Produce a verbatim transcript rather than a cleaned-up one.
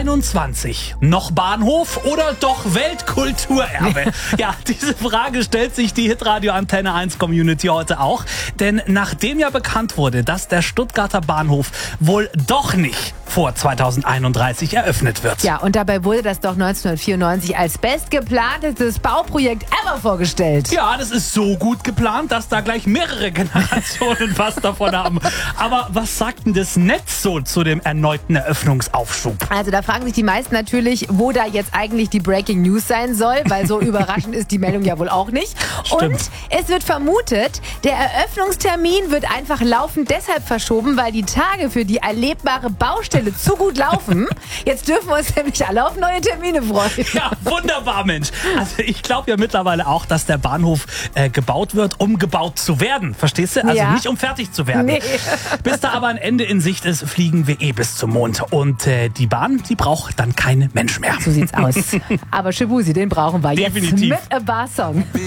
einundzwanzig. Noch Bahnhof oder doch Weltkulturerbe? Ja, diese Frage stellt sich die Hitradio Antenne eins Community heute auch. Denn nachdem ja bekannt wurde, dass der Stuttgarter Bahnhof wohl doch nicht vor zweitausendeinunddreißig eröffnet wird. Ja, und dabei wurde das doch neunzehnhundertvierundneunzig als bestgeplantes Bauprojekt ever vorgestellt. Ja, das ist so gut geplant, dass da gleich mehrere Generationen was davon haben. Aber was sagt denn das Netz so zu dem erneuten Eröffnungsaufschub? Also da fragen sich die meisten natürlich, wo da jetzt eigentlich die Breaking News sein soll, weil so überraschend ist die Meldung ja wohl auch nicht. Stimmt. Und es wird vermutet, der Eröffnungstermin wird einfach laufend deshalb verschoben, weil die Tage für die erlebbare Baustelle zu gut laufen. Jetzt dürfen wir uns nämlich alle auf neue Termine freuen. Ja, wunderbar, Mensch. Also ich glaube ja mittlerweile auch, dass der Bahnhof äh, gebaut wird, um gebaut zu werden. Verstehst du? Also Ja. nicht um fertig zu werden. Nee. Bis da aber ein Ende in Sicht ist, fliegen wir eh bis zum Mond. Und äh, die Bahn, die braucht dann kein Mensch mehr. So sieht's aus. Aber Shibusi, den brauchen wir Definitiv. jetzt mit a Bar Song.